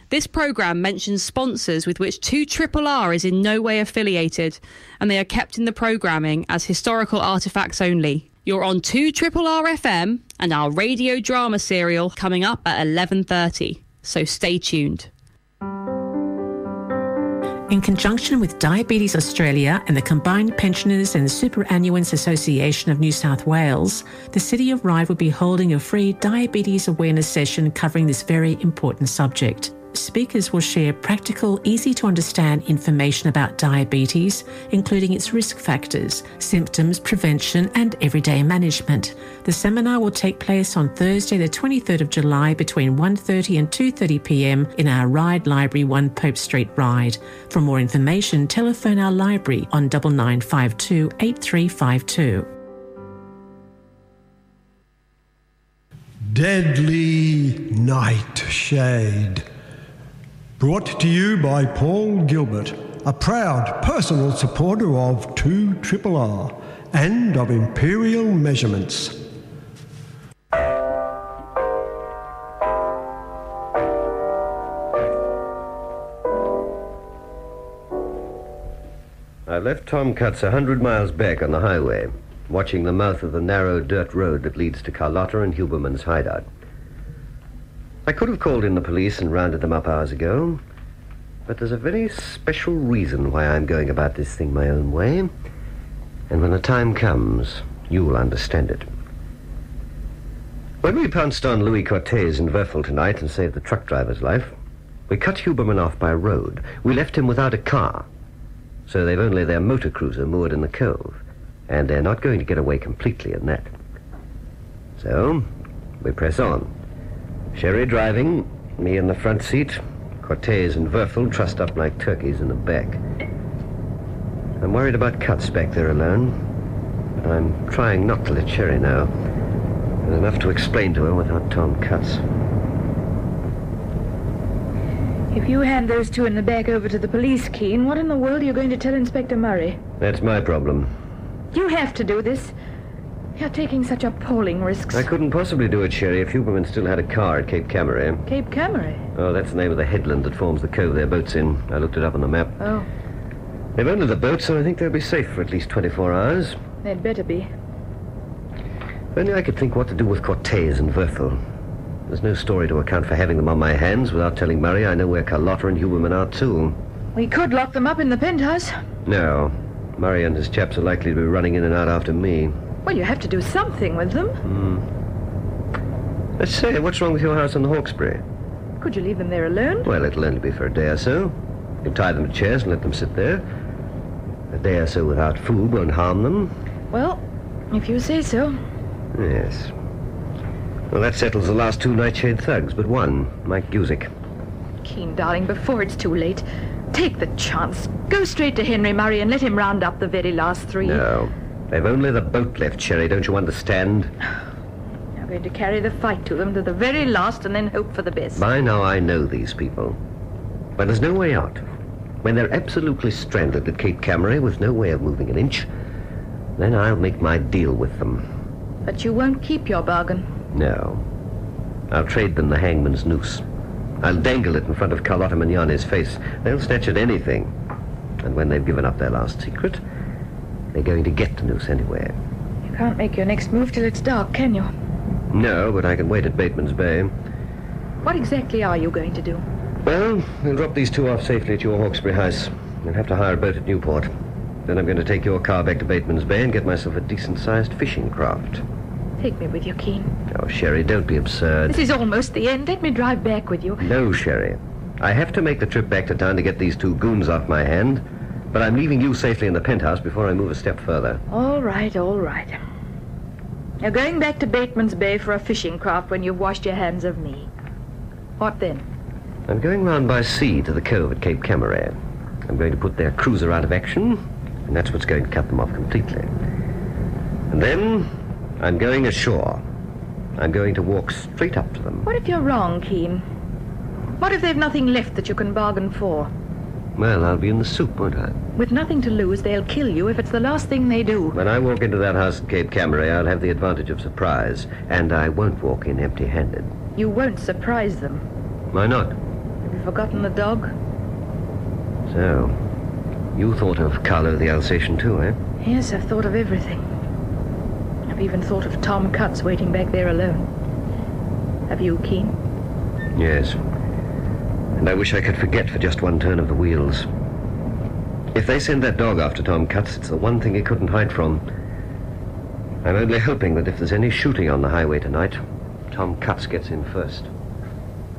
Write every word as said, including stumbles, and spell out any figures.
This programme mentions sponsors with which two R R R is in no way affiliated, and they are kept in the programming as historical artefacts only. You're on two R R R F M and our radio drama serial coming up at eleven thirty, so stay tuned. In conjunction with Diabetes Australia and the Combined Pensioners and Superannuants Association of New South Wales, the City of Ryde will be holding a free diabetes awareness session covering this very important subject. Speakers will share practical, easy-to-understand information about diabetes, including its risk factors, symptoms, prevention and everyday management. The seminar will take place on Thursday the twenty-third of July between one thirty and two thirty p m in our Ryde Library, one Pope Street, Ryde. For more information, telephone our library on nine nine five two eight three five two. Deadly Nightshade. Brought to you by Paul Gilbert, a proud personal supporter of two R R R and of Imperial Measurements. I left Tom Cutts a hundred miles back on the highway, watching the mouth of the narrow dirt road that leads to Carlotta and Huberman's hideout. I could have called in the police and rounded them up hours ago, but there's a very special reason why I'm going about this thing my own way, and when the time comes, you will understand it. When we pounced on Louis Cortez in Werfel tonight and saved the truck driver's life, we cut Huberman off by road. We left him without a car, so they've only their motor cruiser moored in the cove, and they're not going to get away completely in that. So, we press on. Sherry driving, me in the front seat, Cortez and Werfel trussed up like turkeys in the back. I'm worried about Cutts back there alone, but I'm trying not to let Sherry know. There's enough to explain to her without Tom Cutts. If you hand those two in the back over to the police, Keane, what in the world are you going to tell Inspector Murray? That's my problem. You have to do this. You're taking such appalling risks. I couldn't possibly do it, Sherry, if Huberman still had a car at Cape Camere. Cape Camere? Oh, that's the name of the headland that forms the cove their boat's in. I looked it up on the map. Oh. They've owned the boat, so I think they'll be safe for at least twenty-four hours. They'd better be. If only I could think what to do with Cortez and Werfel. There's no story to account for having them on my hands without telling Murray I know where Carlotta and Huberman are, too. We could lock them up in the penthouse. No. Murray and his chaps are likely to be running in and out after me. Well, you have to do something with them. Hmm. Let's say, what's wrong with your house on the Hawkesbury? Could you leave them there alone? Well, it'll only be for a day or so. You can tie them to chairs and let them sit there. A day or so without food won't harm them. Well, if you say so. Yes. Well, that settles the last two Nightshade thugs, but one, Mike Gusick. Keane, darling, before it's too late, take the chance. Go straight to Henry Murray and let him round up the very last three. No. They've only the boat left, Sherry, don't you understand? You're going to carry the fight to them to the very last and then hope for the best. By now I know these people. When there's no way out, when they're absolutely stranded at Cape Camere with no way of moving an inch, then I'll make my deal with them. But you won't keep your bargain. No. I'll trade them the hangman's noose. I'll dangle it in front of Carlotta Mignani's face. They'll snatch at anything. And when they've given up their last secret, they're going to get the noose anyway. You can't make your next move till it's dark, can you? No, but I can wait at Bateman's Bay. What exactly are you going to do? Well, we'll drop these two off safely at your Hawkesbury house. You'll have to hire a boat at Newport. Then I'm going to take your car back to Bateman's Bay and get myself a decent-sized fishing craft. Take me with you, Keane. Oh, Sherry, don't be absurd. This is almost the end. Let me drive back with you. No, Sherry. I have to make the trip back to town to get these two goons off my hand, but I'm leaving you safely in the penthouse before I move a step further. All right, all right. You're going back to Bateman's Bay for a fishing craft when you've washed your hands of me. What then? I'm going round by sea to the cove at Cape Camere. I'm going to put their cruiser out of action, and that's what's going to cut them off completely. And then I'm going ashore. I'm going to walk straight up to them. What if you're wrong, Keane? What if they've nothing left that you can bargain for? Well, I'll be in the soup, won't I? With nothing to lose, they'll kill you if it's the last thing they do. When I walk into that house at Cape Camere, I'll have the advantage of surprise, and I won't walk in empty-handed. You won't surprise them. Why not? forgotten the dog? So, you thought of Carlo the Alsatian too, eh? Yes, I've thought of everything. I've even thought of Tom Cutts waiting back there alone. Have you, Keen? Yes. And I wish I could forget for just one turn of the wheels. If they send that dog after Tom Cutts, it's the one thing he couldn't hide from. I'm only hoping that if there's any shooting on the highway tonight, Tom Cutts gets in first.